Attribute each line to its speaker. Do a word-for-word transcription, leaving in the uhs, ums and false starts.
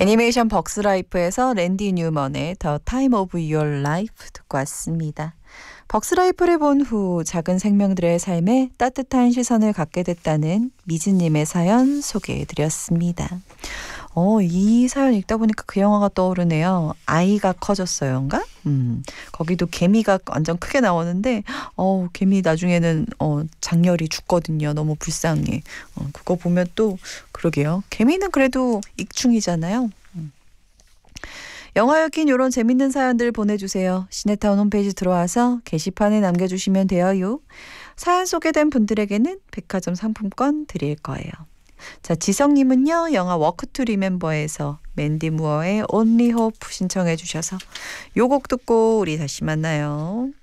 Speaker 1: 애니메이션 벅스라이프에서 랜디 뉴먼의 The Time of Your Life 듣고 왔습니다. 벅스라이프를 본 후 작은 생명들의 삶에 따뜻한 시선을 갖게 됐다는 미즈님의 사연 소개해드렸습니다. 어, 이 사연 읽다 보니까 그 영화가 떠오르네요. 아이가 커졌어요인가? 음, 거기도 개미가 완전 크게 나오는데, 어, 개미 나중에는 어, 장렬히 죽거든요. 너무 불쌍해. 어, 그거 보면 또 그러게요. 개미는 그래도 익충이잖아요. 음. 영화에 낀 이런 재밌는 사연들 보내주세요. 시네타운 홈페이지 들어와서 게시판에 남겨주시면 돼요. 사연 소개된 분들에게는 백화점 상품권 드릴 거예요. 자, 지성님은요, 영화 워크 투 리멤버에서 맨디 무어의 Only Hope 신청해 주셔서 요 곡 듣고 우리 다시 만나요.